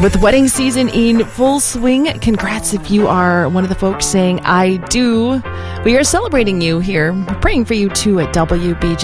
With wedding season in full swing, congrats if you are one of the folks saying, I do. We are celebrating you here. We're praying for you too at WBJ.